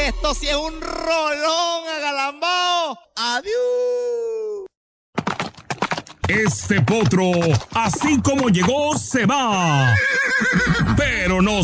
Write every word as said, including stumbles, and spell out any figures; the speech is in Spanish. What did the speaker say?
Esto sí es un rolón, agalambao. Adiós. Este potro, así como llegó, se va. Pero no